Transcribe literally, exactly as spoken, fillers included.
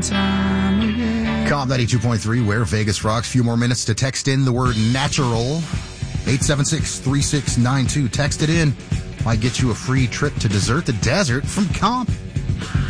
time again. Comp ninety-two point three, where Vegas rocks. Few more minutes to text in the word natural. eight seven six, three six nine two. Text it in. Might get you a free trip to Desert the Desert from Comp.